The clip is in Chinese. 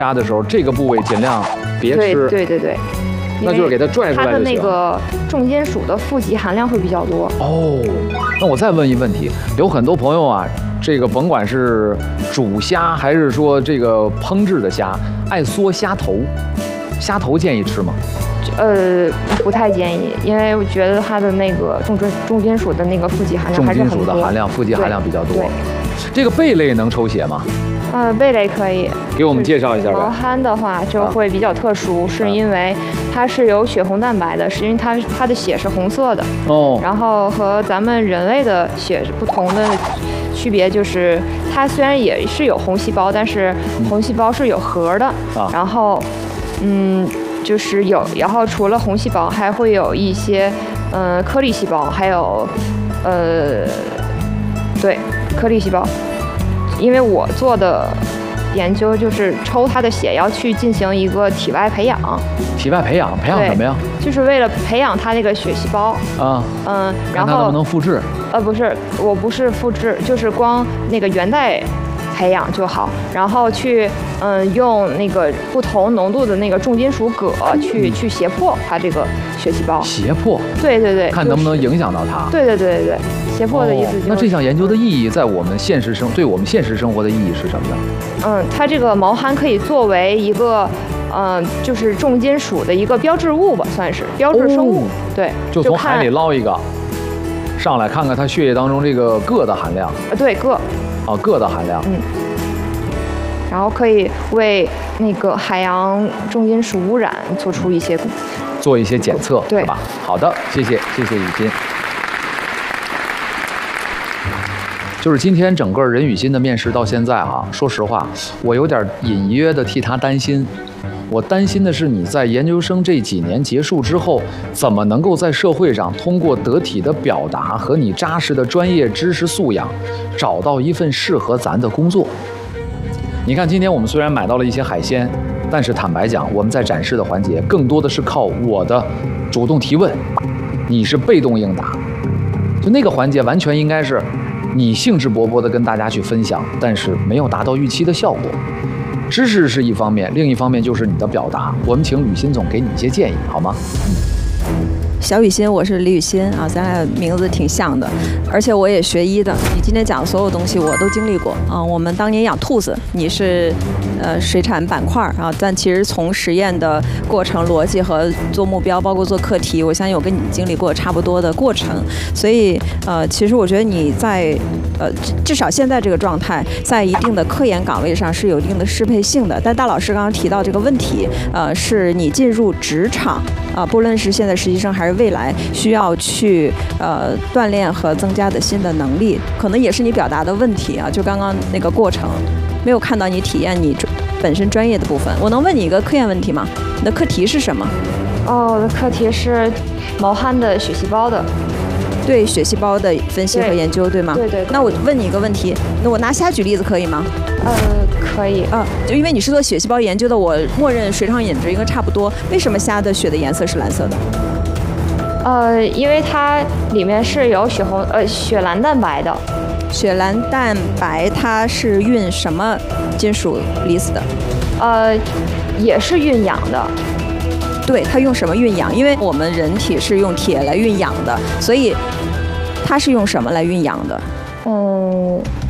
虾的时候，这个部位尽量别吃。 对。 那就是给它拽出来就行。 它的那个重金属的富集含量会比较多。 哦，那我再问一问题，有很多朋友啊，这个甭管是煮虾还是说这个烹制的虾，爱嗦虾头，虾头建议吃吗？ 不太建议，因为我觉得它的那个重金属的那个富集含量还是很多。 重金属的含量，富集含量比较多。这个贝类能抽血吗？ 贝类可以。 给我们介绍一下吧。 毛蚶的话就会比较特殊，是因为它是有血红蛋白的，是因为它的血是红色的。哦。然后和咱们人类的血不同的区别就是，它虽然也是有红细胞，但是红细胞是有核的。然后，就是然后除了红细胞，还会有一些颗粒细胞，还有颗粒细胞。因为我做的研究就是抽它的血，要去进行一个体外培养。体外培养什么呀？就是为了培养它那个血细胞啊。然后看它能不能复制？不是，我不是复制，就是光那个原代培养就好。然后去用那个不同浓度的那个重金属铬去胁迫它这个血细胞。胁迫？对。看能不能影响到它。对。胁迫的意思就是。那这项研究的意义，在我们对我们现实生活的意义是什么呢？它这个毛蚶可以作为一个就是重金属的一个标志物吧，算是标志生物。对。就从海里捞一个，上来看看它血液当中这个铬的含量。对，铬的含量。然后可以为那个海洋重金属污染做一些检测，对吧？好的，谢谢雨欣。就是今天整个任雨欣的面试到现在啊，说实话，我有点隐约的替她担心。我担心的是你在研究生这几年结束之后，怎么能够在社会上通过得体的表达和你扎实的专业知识素养，找到一份适合咱的工作。你看，今天我们虽然买到了一些海鲜，但是坦白讲，我们在展示的环节更多的是靠我的主动提问，你是被动应答。就那个环节完全应该是你兴致勃勃地跟大家去分享，但是没有达到预期的效果。知识是一方面，另一方面就是你的表达。我们请雨欣总给你一些建议，好吗？ 小雨欣，我是李雨欣啊，咱俩名字挺像的，而且我也学医的。你今天讲的所有东西我都经历过啊。我们当年养兔子，你是水产板块啊，但其实从实验的过程逻辑和做目标，包括做课题，我相信我跟你经历过差不多的过程。所以其实我觉得你在至少现在这个状态，在一定的科研岗位上是有一定的适配性的。但大老师刚刚提到这个问题，是你进入职场不论是现在实习生还是未来需要去锻炼和增加的新的能力，可能也是你表达的问题啊。就刚刚那个过程，没有看到你体验你本身专业的部分。我能问你一个科研问题吗？你的课题是什么？ 我的课题是毛蚶的血细胞的。 对血细胞的分析和研究，对吗？ 对。 那我问你一个问题，那我拿虾举例子可以吗？ 可以。 就因为你是做血细胞研究的，我默认水厂饮值应该差不多。为什么虾的血的颜色是蓝色的？ 因为它里面是有血蓝蛋白的。 血蓝蛋白它是运什么金属离子的？ 也是运氧的。 对，它用什么运氧？因为我们人体是用铁来运氧的，所以它是用什么来运氧的？